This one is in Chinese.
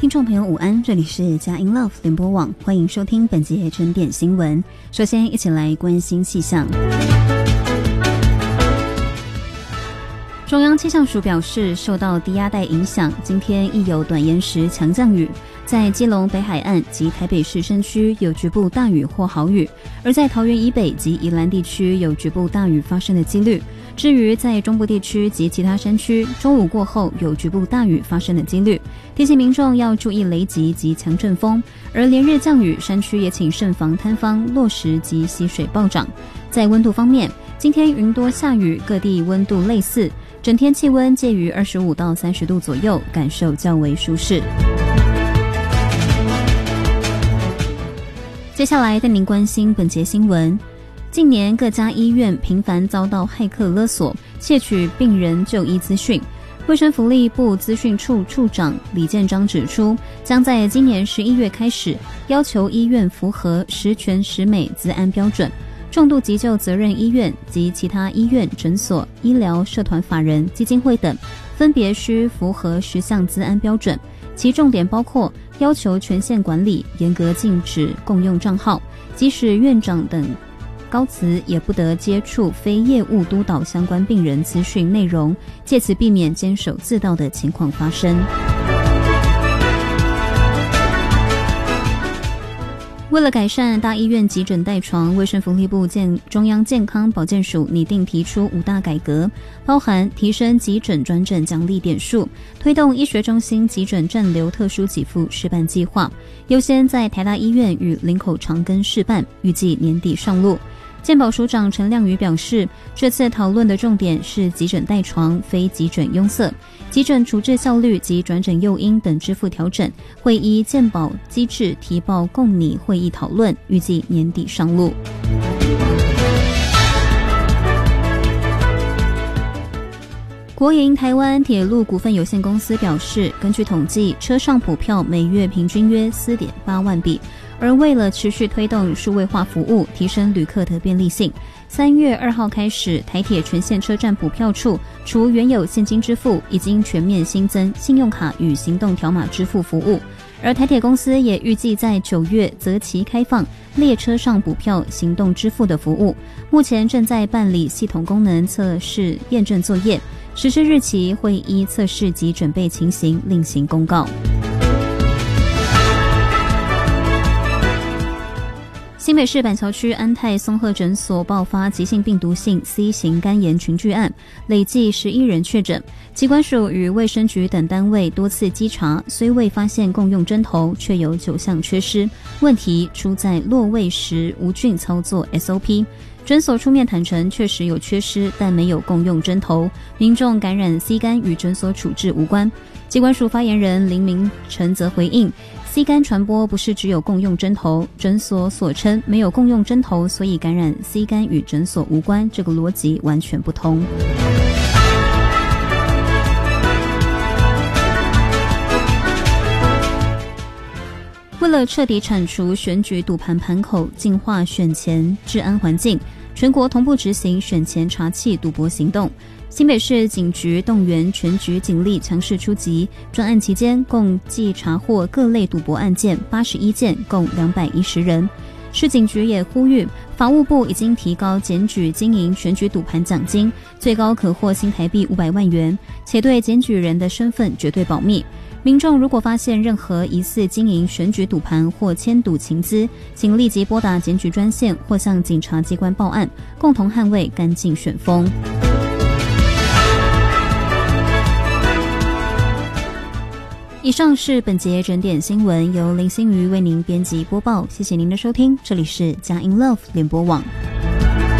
听众朋友午安，这里是佳音 Love 联播网，欢迎收听本节整点新闻。首先一起来关心气象。中央气象署表示，受到低压带影响，今天亦有短延时强降雨，在基隆北海岸及台北市山区有局部大雨或豪雨，而在桃园以北及宜兰地区有局部大雨发生的几率。至于在中部地区及其他山区，中午过后有局部大雨发生的几率，提醒民众要注意雷击及强阵风。而连日降雨，山区也请慎防坍方、落石及溪水暴涨。在温度方面，今天云多下雨，各地温度类似，整天气温介于25到30度左右，感受较为舒适。接下来带您关心本节新闻。近年各家医院频繁遭到骇客勒索，窃取病人就医资讯。卫生福利部资讯处处长李建章指出，将在今年11月开始，要求医院符合十全十美资安标准。重度急救责任医院及其他医院、诊所、医疗社团法人基金会等，分别需符合10项资安标准，其重点包括要求权限管理，严格禁止共用账号，即使院长等高层也不得接触非业务督导相关病人资讯内容，借此避免监守自盗的情况发生。为了改善大医院急诊待床，卫生福利部中央健康保健署拟定提出5大改革，包含提升急诊转诊奖励点数，推动医学中心急诊暂留特殊给付试办计划，优先在台大医院与林口长庚试办，预计年底上路。健保署长陈亮宇表示，这次讨论的重点是急诊待床，非急诊拥塞，急诊处置效率及转诊诱因等支付调整，会依健保机制提报共拟会议讨论，预计年底上路。国营台湾铁路股份有限公司表示，根据统计，车上普票每月平均约 4.8 万笔，而为了持续推动数位化服务，提升旅客的便利性，3月2号开始，台铁全线车站补票处除原有现金支付，已经全面新增信用卡与行动条码支付服务。而台铁公司也预计在9月择期开放列车上补票行动支付的服务，目前正在办理系统功能测试验证作业，实施日期会依测试及准备情形另行公告。新北市板桥区安泰松鹤诊所爆发急性病毒性 C 型肝炎群聚案，累计11人确诊。疾管署与卫生局等单位多次稽查，虽未发现共用针头，却有9项缺失，问题出在落位时无菌操作 SOP。诊所出面坦承确实有缺失，但没有共用针头，民众感染 C 肝与诊所处置无关。疾管署发言人林明成则回应，C 肝传播不是只有共用针头，诊所所称没有共用针头，所以感染 C 肝与诊所无关，这个逻辑完全不通。为了彻底铲除选举赌盘盘口，净化选前治安环境，全国同步执行选前查缉赌博行动。新北市警局动员全局警力强势出击，专案期间共计查获各类赌博案件81件，共210人。市警局也呼吁，法务部已经提高检举经营选举赌盘奖金，最高可获新台币500万元，且对检举人的身份绝对保密。民众如果发现任何疑似经营选举赌盘或签赌情资，请立即拨打检举专线或向警察机关报案，共同捍卫干净选风。以上是本节整点新闻，由林心瑜为您编辑播报，谢谢您的收听，这里是佳音 Love 联播网。